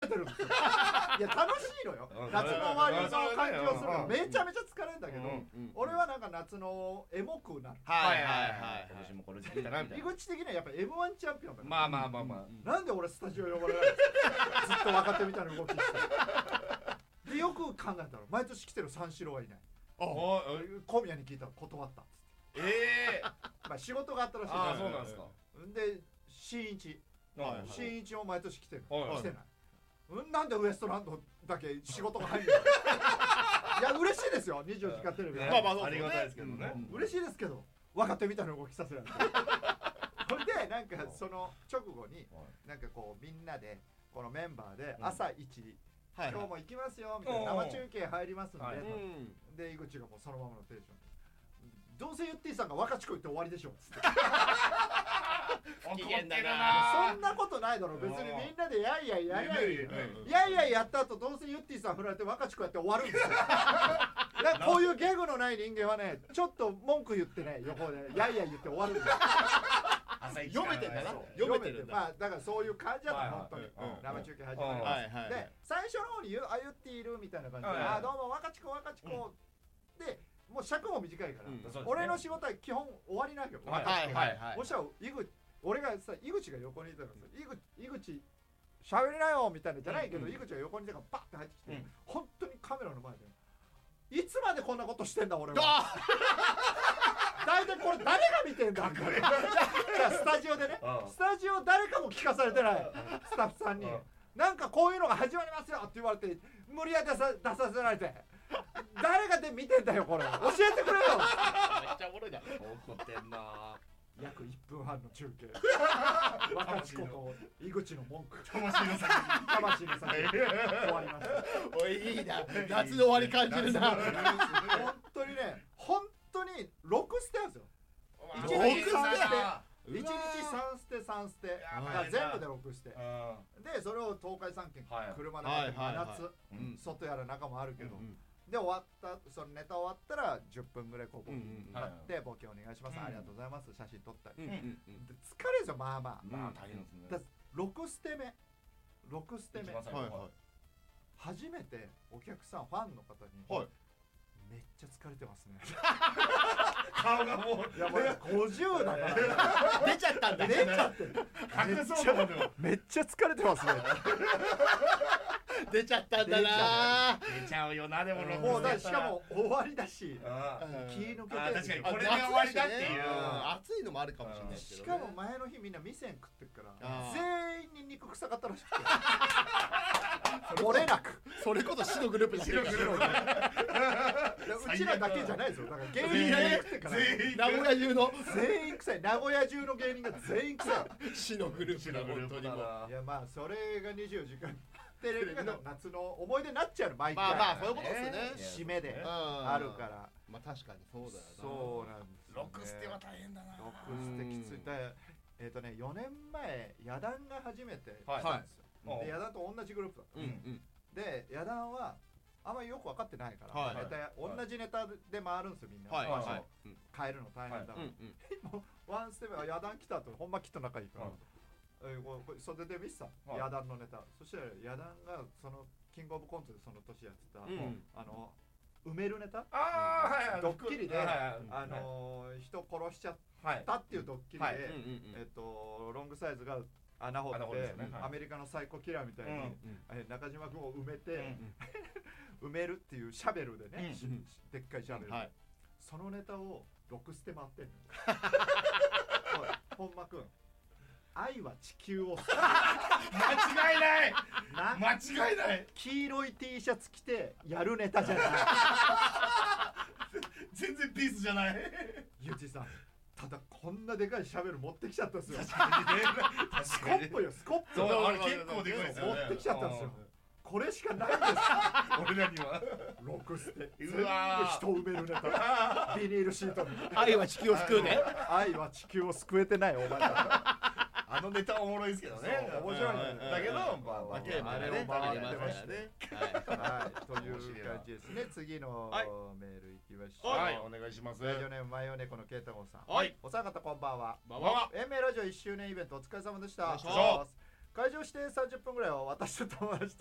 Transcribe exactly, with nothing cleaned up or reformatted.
てるんですよいや楽しいのよ夏の終わりの感じをするのめちゃめちゃ疲れるんだけど、俺はなんか夏のエモくなる。 はいはいはい今年もこの時期だなみたいな。 井口的にはやっぱ エムワン チャンピオンだからまあまあまあまあなんで俺スタジオ呼ばれないのずっと若手みたいな動きしてでよく考えたら毎年来てる三四郎はいない。小宮に聞いたら断ったっつってええまあ仕事があったらしい。 ああそうなんですか。 で新一新一も毎年来てる来てない。なんでウエストランドだけ仕事が入るのいや嬉しいですよにじゅうよじかんテレビまあまあありがたいですけどね。 嬉しいですけど若手みたいな動きさせられてそれでなんかその直後になんかこうみんなでこのメンバーで朝一今日も行きますよみたいな生中継入りますんでで井口がもうそのままのテンションどうせユッティさんが若ちこ言って終わりでしょっつって機嫌だな。 そんなことないだろ別にみんなでやいやいやいやいやいやいやった後どうせユッティさん振られて若ちこやって終わるんですよこういうギャグのない人間はねちょっと文句言ってね横でやいやい言って終わるんですよ読めてんだな読めてるんだ。 まあだからそういう感じだった本当に生中継始まりますで最初の方にあゆっているみたいな感じであどうも若ちこ若ちこでもう尺も短いから俺の仕事は基本終わりないよ。 はいはいはい。 そしたら井口俺がさ井口が横にいたからさ井口井口喋りなよみたいなじゃないけど井口が横にいたからパッて入ってきて本当にカメラの前でいつまでこんなことしてんだ俺は大体これ誰が見てんだってスタジオでねスタジオ誰かも聞かされてないスタッフさんになんかこういうのが始まりますよって言われて無理やり出さ出させられて誰がで見てんだよこれ教えてくれよめっちゃおもろいな。怒ってんな。 約いっぷんはんの中継若ちこと井口の文句魂の先魂の先終わりましたおいいいな夏の終わり感じるな。 本当にね本当にろくステなんですよ。いちにちさんステいちにちさんステさんステ全部でろくステでそれを東海さんけん車で真夏外やら中もあるけどで終わったそのネタ終わったらじゅっぷんぐらいこう待ってボケお願いしますありがとうございます写真撮ったりで疲れるんですよまあまあまあ大変ですね。 ろくステ目ろくステ目初めてお客さんファンの方にめっちゃ疲れてますね顔がもういやもうごじゅうだから出ちゃったんだ。 出ちゃって隠そうと思ってもめっちゃ疲れてますね出ちゃったんだな。出ちゃうよなでももうだしかも終わりだし気抜けて確かにこれで終わりだっていう暑いのもあるかもしれないけどしかも前の日みんな店食ってるから全員に肉臭かったらしくて漏れなくそれこそ死のグループにしてるからうちらだけじゃないですよだから芸人が食ってから名古屋中の全員臭い名古屋中の芸人が全員臭い死のグループだ本当にもいやまあそれがにじゅうよじかんテレビの夏の思い出になっちゃうの毎回まあまあそういうことですね締めであるからまあ確かにそうだよなそうなんですろくステは大変だな。 ろくステきついえっとねよねんまえ野団が初めて来たんですよで野団と同じグループだったで野団はあんまりよく分かってないからネタ同じネタで回るんですよみんな変えるの大変だからワンステ目は野団来た後ほんまきっと仲いいから袖で見てた野団のネタそしたら野団がそのキングオブコントでその年やってたあの埋めるネタドッキリであの人殺しちゃったっていうドッキリでえっとロングサイズが穴掘ってアメリカのサイコキラーみたいに中島君を埋めて埋めるっていうシャベルでねでっかいシャベルでそのネタをろくステ回ってんのよ本間君愛は地球を救う間違いない間違いない黄色い T シャツ着てやるネタじゃない全然ピースじゃないゆうちさんただこんなでかいシャベル持ってきちゃったんですよ確かにねスコップよスコップそうあれ結構でかいですよね持ってきちゃったんですよこれしかないんです俺らにはろくステうわ人埋めるネタビニールシートに愛は地球を救うね愛は地球を救えてないお前らあのネタはおもろいですけどね面白いんだけどあれあれを回ってましたねはいという感じですね次のメールいきましょうはいお願いしますラジオネームマヨネコのケイタゴンさんはいお三方こんばんはこんばんは延命ラジオいっしゅうねんイベントお疲れ様でしたお願いします会場してさんじゅっぷんぐらいは私と友達